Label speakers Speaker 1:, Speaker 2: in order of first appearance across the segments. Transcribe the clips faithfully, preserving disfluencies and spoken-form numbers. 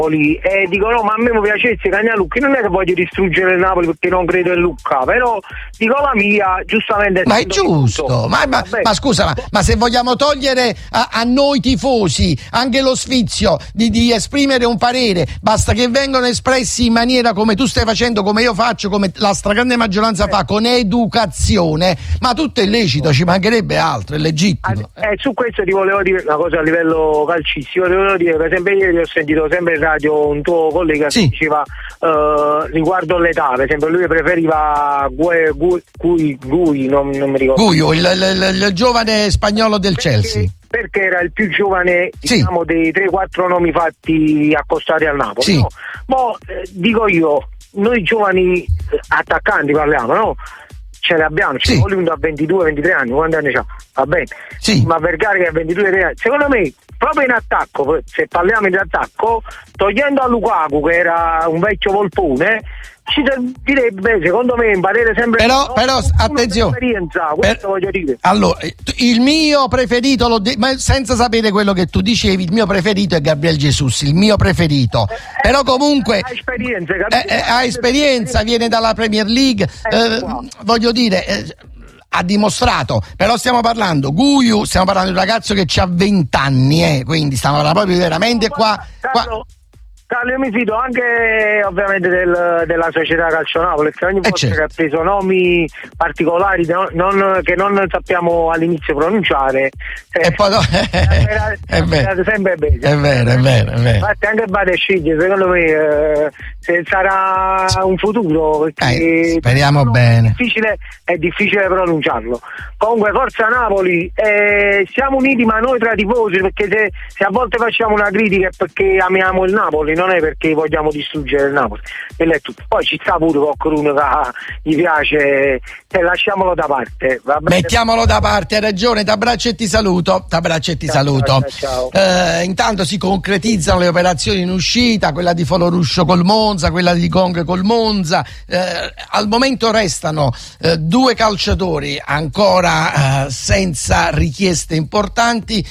Speaker 1: e dicono ma a me mi piacesse Cagnalucchi, non è che voglio distruggere il Napoli perché non credo in Lucca, però dico la mia, giustamente.
Speaker 2: Ma è giusto, ma, ma, ma scusa, ma, ma se vogliamo togliere a, a noi tifosi anche lo sfizio di, di esprimere un parere, basta che vengano espressi in maniera come tu stai facendo, come io faccio, come la stragrande maggioranza eh. fa, con educazione, ma tutto è lecito, ci mancherebbe altro, è legittimo.
Speaker 1: Eh, su questo ti volevo dire una cosa a livello calcistico, ti volevo dire, per esempio ieri ho sentito sempre in radio un tuo collega sì. che diceva uh, riguardo l'età, per esempio lui preferiva Gui, Gui, Gui, Gui non, non mi ricordo.
Speaker 2: Guiu, il, il, il giovane spagnolo del perché, Chelsea.
Speaker 1: Perché era il più giovane, diciamo, sì. dei tre quattro nomi fatti accostati al Napoli.
Speaker 2: Sì.
Speaker 1: No? Ma eh, dico io, noi giovani attaccanti parliamo, no? Ce ne abbiamo, ce ne sì. vogliono da ventidue ventitré anni, quanti anni c'ha? Va bene.
Speaker 2: Sì.
Speaker 1: Ma Vergara che ha ventidue ventidré anni, secondo me proprio in attacco, se parliamo di attacco, togliendo a Lukaku che era un vecchio volpone, ci servirebbe, secondo me, imparare sempre.
Speaker 2: Però,
Speaker 1: no,
Speaker 2: però attenzione.
Speaker 1: Questo per, voglio dire.
Speaker 2: Allora, il mio preferito, lo de- ma senza sapere quello che tu dicevi, il mio preferito è Gabriel Jesus, il mio preferito. Eh, però comunque
Speaker 1: ha esperienza,
Speaker 2: eh, eh, ha esperienza, viene dalla Premier League, eh, eh, voglio dire. Eh, ha dimostrato, però stiamo parlando Guiu, stiamo parlando di un ragazzo che ha venti anni, eh, quindi stiamo parlando proprio veramente qua, qua.
Speaker 1: Carlo, io mi fido anche ovviamente del, della società Calcio Napoli, perché ogni volta certo. che ha preso nomi particolari no, non, che non sappiamo all'inizio pronunciare
Speaker 2: e eh, poi no,
Speaker 1: è, è, vero. sempre bene.
Speaker 2: È vero, è vero, è vero.
Speaker 1: Infatti anche Badescigli secondo me eh, se sarà un futuro, perché
Speaker 2: eh, speriamo bene.
Speaker 1: È difficile, è difficile pronunciarlo. Comunque forza Napoli, eh, siamo uniti ma noi tra tifosi, perché se, se a volte facciamo una critica è perché amiamo il Napoli, non è perché vogliamo distruggere il Napoli, quello è tutto. Poi ci sta pure qualcuno che gli piace, eh, lasciamolo da parte, va bene?
Speaker 2: Mettiamolo da parte, hai ragione, t'abbraccio e ti saluto, t'abbraccio e ti ciao, saluto.
Speaker 1: Ciao, ciao.
Speaker 2: Eh, intanto si concretizzano le operazioni in uscita, quella di Foloruscio col Monza, quella di Gong col Monza. Eh, al momento restano eh, due calciatori ancora eh, senza richieste importanti,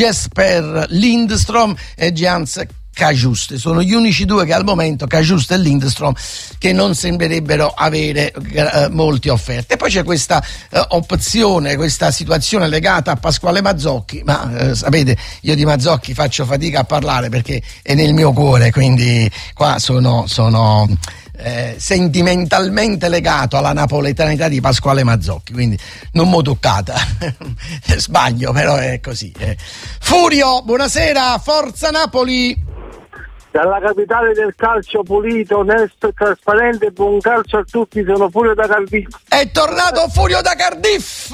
Speaker 2: Jesper Lindström e Jans Cajuste, sono gli unici due che al momento, Cajuste e Lindström, che non sembrerebbero avere eh, molte offerte. E poi c'è questa eh, opzione, questa situazione legata a Pasquale Mazzocchi, ma eh, sapete, io di Mazzocchi faccio fatica a parlare perché è nel mio cuore, quindi qua sono, sono eh, sentimentalmente legato alla napoletanità di Pasquale Mazzocchi, quindi non m'ho toccata. Sbaglio, però è così. Eh. Furio, buonasera, forza Napoli!
Speaker 3: Dalla capitale del calcio pulito, onesto e trasparente, buon calcio a tutti, sono Furio da Cardiff.
Speaker 2: È tornato Furio da Cardiff!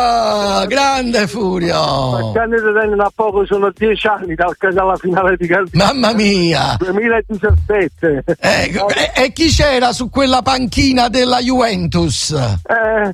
Speaker 2: Grande Furio!
Speaker 3: Quanti anni tengono a poco? Sono dieci anni dal, dalla finale di Cardiff.
Speaker 2: Mamma mia!
Speaker 3: duemiladiciassette.
Speaker 2: Eh, e, e chi c'era su quella panchina della Juventus?
Speaker 3: Eh...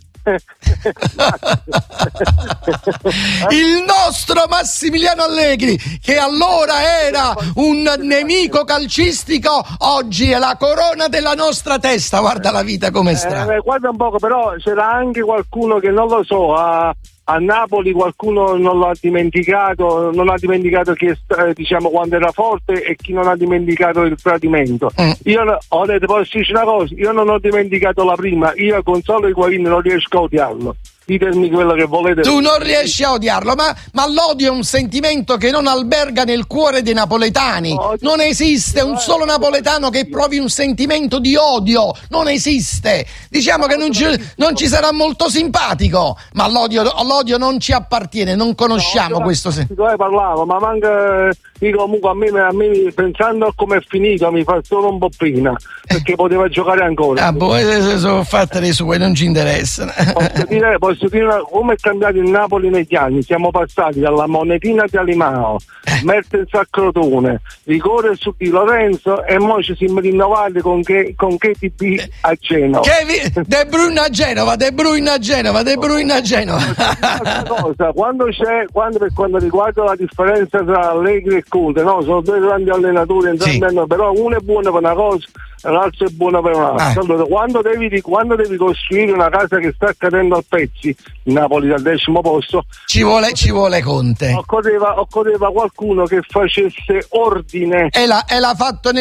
Speaker 2: Il nostro Massimiliano Allegri, che allora era un nemico calcistico, oggi è la corona della nostra testa. Guarda la vita come sta.
Speaker 3: Eh, guarda un poco, però c'era anche qualcuno che non lo so, a, a Napoli qualcuno non l'ha dimenticato, non ha dimenticato chi è, eh, diciamo, quando era forte, e chi non ha dimenticato il tradimento. Mm. Io ho detto, posso dire una cosa, io non ho dimenticato la prima, io con solo Higuaín non riesco a odiarlo. Ditemi quello che volete.
Speaker 2: Tu non riesci a odiarlo, ma, ma l'odio è un sentimento che non alberga nel cuore dei napoletani. Odio. Non esiste un solo napoletano che provi un sentimento di odio, non esiste. Diciamo che non ci, non ci sarà molto simpatico, ma l'odio, l'odio non ci appartiene, non conosciamo no, questo sentimento.
Speaker 3: parlavo, ma manca, dico, comunque a me, a me pensando a come è finito mi fa solo un po' pena, perché poteva giocare ancora.
Speaker 2: Ah, boh, sono fatte le sue, non ci interessano.
Speaker 3: Posso dire, posso dire una, come è cambiato il Napoli negli anni? Siamo passati dalla monetina di Alimao, Mertens a Crotone, rigore su Di Lorenzo, e ora ci siamo rinnovati con che con K T B a Genova.
Speaker 2: Che De Bruyne a Genova, De Bruyne a Genova, De Bruyne a Genova.
Speaker 3: Cosa, quando c'è, quando per quanto riguarda la differenza tra Allegri e Conte, no? Sono due grandi allenatori, entrambi sì. hanno, però uno è buono per una cosa, l'altro è buono per un'altra. Ah. Allora, quando devi, quando devi costruire una casa che sta cadendo a pezzi, Napoli al decimo posto,
Speaker 2: ci vuole, ci vuole Conte.
Speaker 3: Occorreva, occorreva qualcuno che facesse ordine.
Speaker 2: E l'ha, e l'ha fatto nel